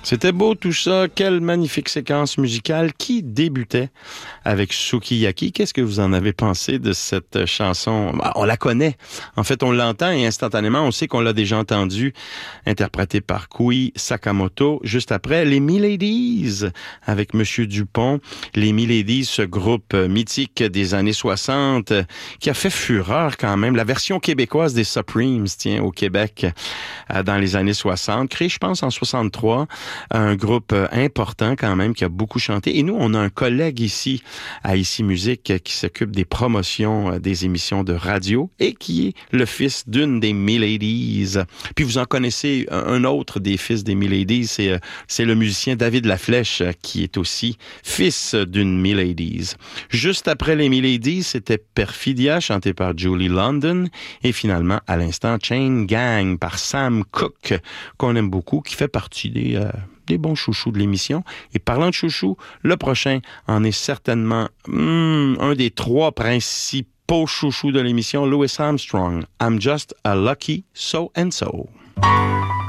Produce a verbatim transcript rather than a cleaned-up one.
C'était beau tout ça. Quelle magnifique séquence musicale qui débutait avec Sukiyaki. Qu'est-ce que vous en avez pensé de cette chanson? Bah, on la connaît. En fait, on l'entend et instantanément, on sait qu'on l'a déjà entendue, interprétée par Kui Sakamoto. Juste après, les Miladies avec Monsieur Dupont. Les Miladies, ce groupe mythique des années soixante qui a fait fureur quand même. La version québécoise des Supremes, tiens, au Québec, dans les années soixante. Créé, je pense, en soixante-trois. Un groupe important quand même qui a beaucoup chanté. Et nous, on a un collègue ici à Ici Musique qui s'occupe des promotions des émissions de radio et qui est le fils d'une des Miladies. Puis vous en connaissez un autre des fils des Miladies, c'est, c'est le musicien David Laflèche qui est aussi fils d'une Miladies. Juste après les Miladies, c'était Perfidia chanté par Julie London et finalement à l'instant Chain Gang par Sam Cooke qu'on aime beaucoup, qui fait partie des euh, des bons chouchous de l'émission. Et parlant de chouchous, le prochain en est certainement hmm, un des trois principaux chouchous de l'émission, Louis Armstrong. I'm just a lucky so and so.